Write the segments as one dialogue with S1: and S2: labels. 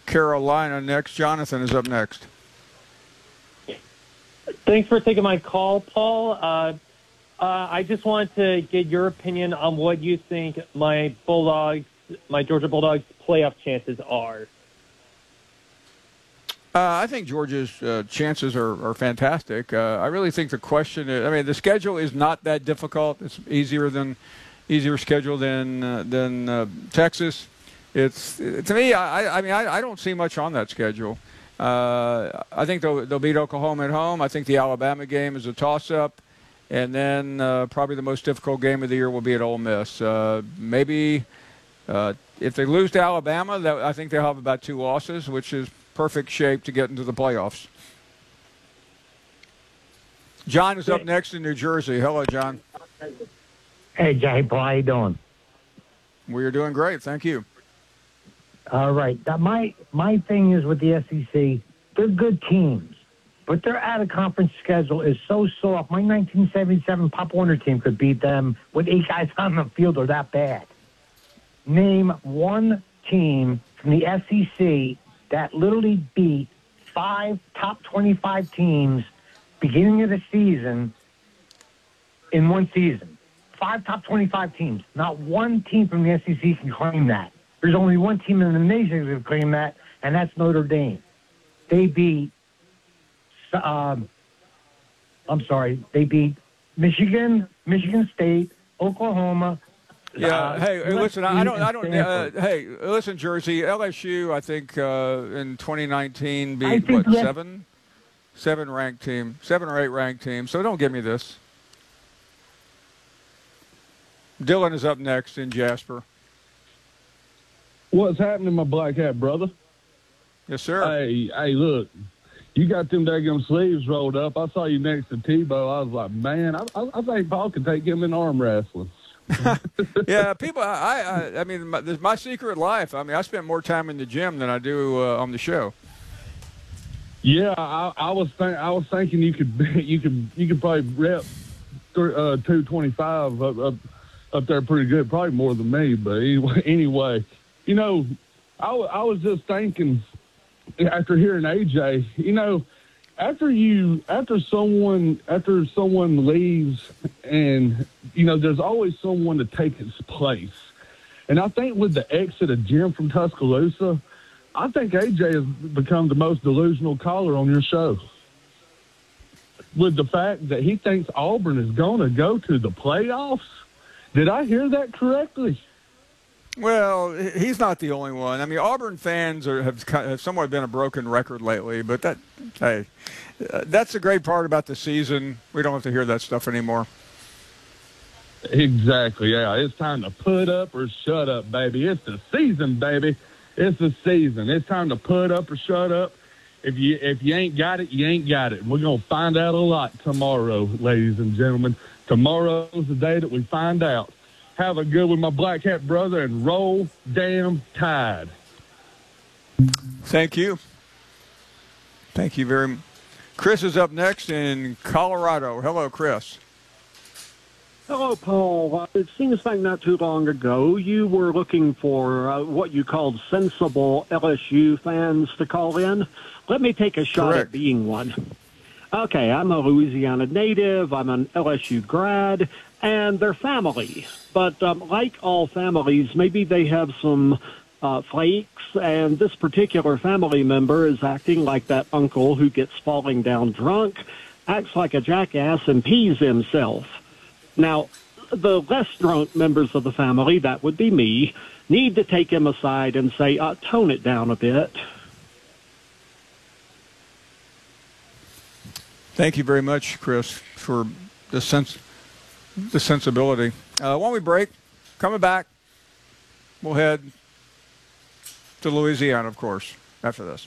S1: Carolina next. Jonathan is up next.
S2: Thanks for taking my call, Paul. I just wanted to get your opinion on what you think my Georgia Bulldogs playoff chances are.
S1: I think Georgia's chances are fantastic. I really think the question is, I mean, the schedule is not that difficult. It's easier schedule than Texas. It's to me, I don't see much on that schedule. I think they'll beat Oklahoma at home. I think the Alabama game is a toss-up. And then probably the most difficult game of the year will be at Ole Miss. Maybe if they lose to Alabama, I think they'll have about 2 losses, which is perfect shape to get into the playoffs. John is up next in New Jersey. Hello, John.
S3: Hey, Jay, Paul, how you doing?
S1: We're doing great. Thank you.
S3: All right. My thing is with the SEC, they're good teams, but their out-of-conference schedule is so soft. My 1977 Pop Warner team could beat them with 8 guys on the field. They're that bad. Name one team from the SEC that literally beat 5 top 25 teams beginning of the season in one season. 5 top 25 teams. Not one team from the SEC can claim that. There's only one team in the nation that can claim that, and that's Notre Dame. They beat they beat Michigan State, Oklahoma.
S1: Hey, listen, I don't. Hey, listen, Jersey, LSU. I think in 2019 beat seven ranked team, 7 or 8 ranked teams. So don't give me this. Dylan is up next in Jasper.
S4: What's happening, my black hat brother?
S1: Yes, sir.
S4: Hey, look. You got them daggum sleeves rolled up. I saw you next to Tebow. I was like, man, I think Paul can take him in arm wrestling.
S1: Yeah, people. I mean, my secret life. I mean, I spend more time in the gym than I do on the show.
S4: Yeah, I was thinking you could probably rep 225 up there pretty good, probably more than me. But anyway, you know, I was just thinking after hearing AJ, you know, after someone leaves, and you know, there's always someone to take its place. And I think with the exit of Jim from Tuscaloosa, I think AJ has become the most delusional caller on your show. With the fact that he thinks Auburn is going to go to the playoffs. Did I hear that correctly?
S1: Well, he's not the only one. I mean, Auburn fans have somewhat been a broken record lately, but that's the great part about the season. We don't have to hear that stuff anymore.
S4: Exactly, yeah. It's time to put up or shut up, baby. It's the season, baby. It's the season. It's time to put up or shut up. If you ain't got it, you ain't got it. And we're going to find out a lot tomorrow, ladies and gentlemen. Tomorrow's the day that we find out. Have a good one, my black hat brother, and roll damn Tide.
S1: Thank you. Thank you very much. Chris is up next in Colorado. Hello, Chris.
S5: Hello, Paul. It seems like not too long ago you were looking for what you called sensible LSU fans to call in. Let me take a shot at being one. Okay, I'm a Louisiana native. I'm an LSU grad, and they're family. But like all families, maybe they have some flakes, and this particular family member is acting like that uncle who gets falling down drunk, acts like a jackass, and pees himself. Now, the less drunk members of the family, that would be me, need to take him aside and say, tone it down a bit.
S1: Thank you very much, Chris, for the sensibility. When we break, coming back, we'll head to Louisiana, of course, after this.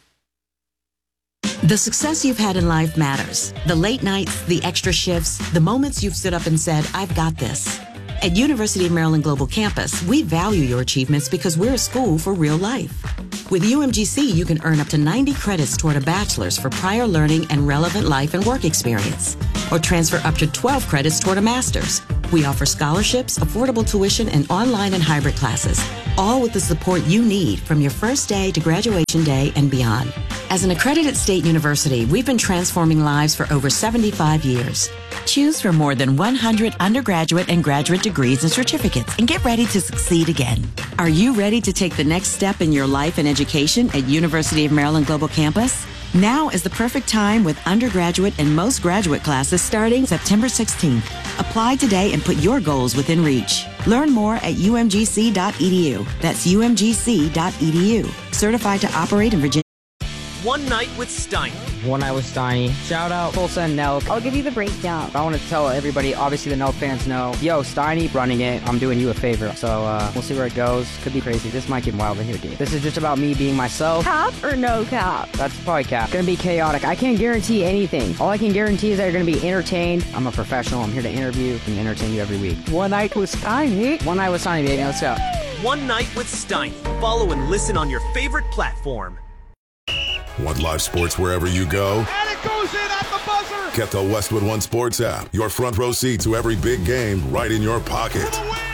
S6: The success you've had in life matters. The late nights, the extra shifts, the moments you've stood up and said, I've got this. At University of Maryland Global Campus, we value your achievements because we're a school for real life. With UMGC, you can earn up to 90 credits toward a bachelor's for prior learning and relevant life and work experience, or transfer up to 12 credits toward a master's. We offer scholarships, affordable tuition, and online and hybrid classes, all with the support you need from your first day to graduation day and beyond. As an accredited state university, we've been transforming lives for over 75 years. Choose from more than 100 undergraduate and graduate degrees and certificates and get ready to succeed again. Are you ready to take the next step in your life and education at University of Maryland Global Campus? Now is the perfect time with undergraduate and most graduate classes starting September 16th. Apply today and put your goals within reach. Learn more at umgc.edu. That's umgc.edu. Certified to operate in Virginia.
S7: One Night with Steiny.
S8: One Night with Steiny. Shout out Tulsa and Nelk.
S9: I'll give you the breakdown.
S8: I want to tell everybody, obviously the Nelk fans know, yo, Steiny running it. I'm doing you a favor. So we'll see where it goes. Could be crazy. This might get wild in here, dude. This is just about me being myself.
S9: Cap or no cap?
S8: That's probably cap. Gonna be chaotic. I can't guarantee anything. All I can guarantee is that you're gonna be entertained. I'm a professional. I'm here to interview and entertain you every week.
S9: One Night with Steiny.
S8: One Night with Steiny, baby. Let's go.
S7: One Night with Steiny. Follow and listen on your favorite platform.
S10: Want live sports wherever you go?
S11: And it goes in at the buzzer!
S10: Get the Westwood One Sports app. Your front row seat to every big game right in your pocket.
S11: For the win!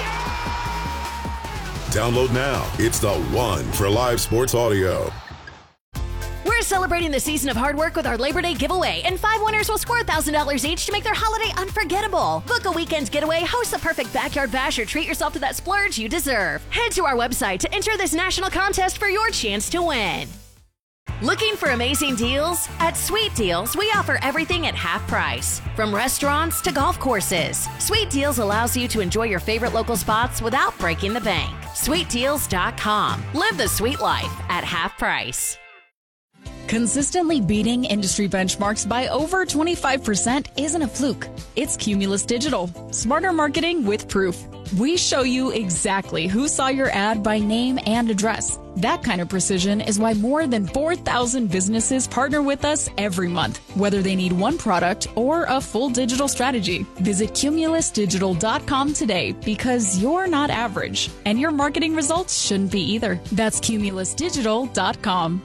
S11: Yeah!
S10: Download now. It's the one for live sports audio.
S12: We're celebrating the season of hard work with our Labor Day giveaway, and 5 winners will score $1,000 each to make their holiday unforgettable. Book a weekend getaway, host the perfect backyard bash, or treat yourself to that splurge you deserve. Head to our website to enter this national contest for your chance to win. Looking for amazing deals? At Sweet Deals, we offer everything at half price. From restaurants to golf courses, Sweet Deals allows you to enjoy your favorite local spots without breaking the bank. SweetDeals.com. Live the sweet life at half price.
S13: Consistently beating industry benchmarks by over 25% isn't a fluke. It's Cumulus Digital. Smarter marketing with proof. We show you exactly who saw your ad by name and address. That kind of precision is why more than 4,000 businesses partner with us every month, whether they need one product or a full digital strategy. Visit cumulusdigital.com today because you're not average, and your marketing results shouldn't be either. That's cumulusdigital.com.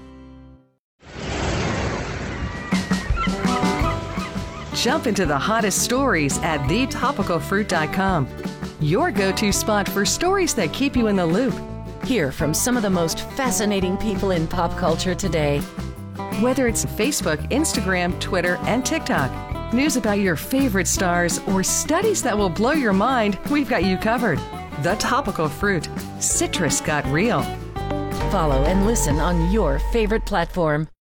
S14: Jump into the hottest stories at thetopicalfruit.com. Your go-to spot for stories that keep you in the loop.
S15: Hear from some of the most fascinating people in pop culture today.
S14: Whether it's Facebook, Instagram, Twitter, and TikTok, news about your favorite stars, or studies that will blow your mind, we've got you covered. The Topical Fruit. Citrus got real.
S15: Follow and listen on your favorite platform.